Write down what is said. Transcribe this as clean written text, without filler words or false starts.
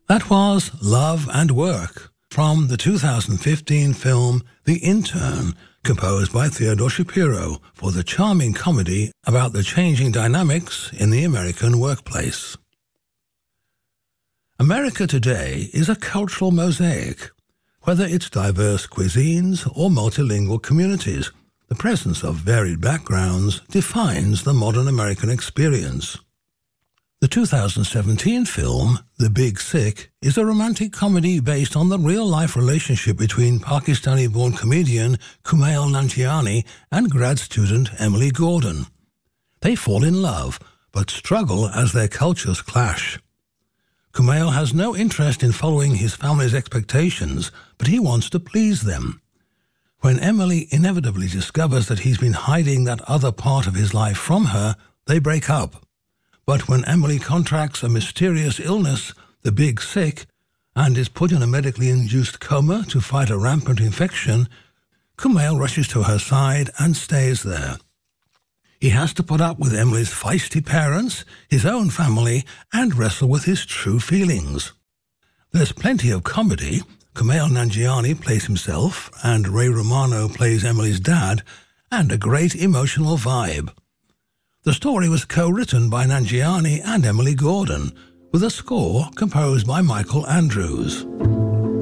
That was Love and Work from the 2015 film The Intern, composed by Theodore Shapiro for the charming comedy about the changing dynamics in the American workplace. America today is a cultural mosaic. Whether it's diverse cuisines or multilingual communities, the presence of varied backgrounds defines the modern American experience. The 2017 film, The Big Sick, is a romantic comedy based on the real-life relationship between Pakistani-born comedian Kumail Nanjiani and grad student Emily Gordon. They fall in love, but struggle as their cultures clash. Kumail has no interest in following his family's expectations, but he wants to please them. When Emily inevitably discovers that he's been hiding that other part of his life from her, they break up. But when Emily contracts a mysterious illness, the Big Sick, and is put in a medically induced coma to fight a rampant infection, Kumail rushes to her side and stays there. He has to put up with Emily's feisty parents, his own family, and wrestle with his true feelings. There's plenty of comedy. Kumail Nanjiani plays himself, and Ray Romano plays Emily's dad, and a great emotional vibe. The story was co-written by Nanjiani and Emily Gordon, with a score composed by Michael Andrews.